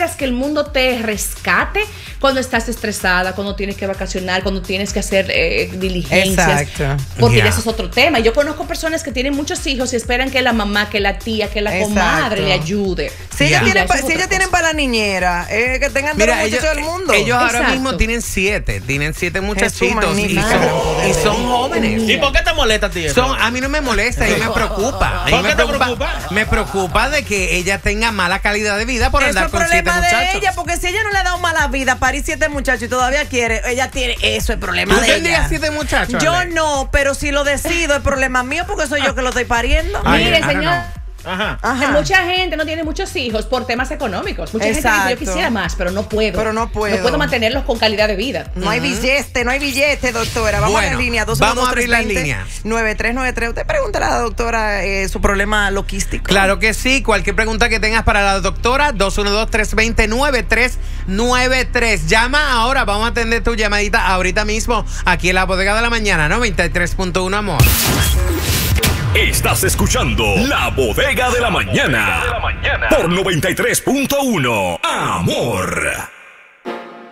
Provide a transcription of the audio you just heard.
esperas que el mundo te rescate cuando estás estresada, cuando tienes que vacacionar, cuando tienes que hacer diligencias. Exacto. Porque ese es otro tema. Yo conozco personas que tienen muchos hijos y esperan que la mamá, que la tía, que la comadre le ayude. Si ellos tienen para la niñera, que tengan todos los muchachos del mundo. Ellos ahora mismo tienen 7 muchachitos y son jóvenes. ¿Y por qué te molesta a ti eso? A mí no me molesta y me preocupa. ¿Por qué te preocupa? Me preocupa de que ella tenga mala calidad de vida por andar con 7 muchachos. Eso es problema de ella, porque si ella no le ha dado mala vida, parir 7 muchachos y todavía quiere, ella tiene, eso es problema de ella. ¿Tú tendrías 7 muchachos? Yo no, pero si lo decido es problema mío porque soy yo que lo estoy pariendo. Mire, señor. Ajá. Mucha gente no tiene muchos hijos por temas económicos. Mucha gente dice, yo quisiera más, pero no puedo. No puedo mantenerlos con calidad de vida. No hay billete, doctora. Vamos a la línea. Vamos a abrir las líneas. 9393. Usted pregúntale a la doctora su problema loquístico. Claro que sí. Cualquier pregunta que tengas para la doctora, 212-320-9393. Llama ahora. Vamos a atender tu llamadita ahorita mismo aquí en la Bodega de la Mañana, 93.1 Amor. Estás escuchando La Bodega de la Mañana por 93.1 Amor.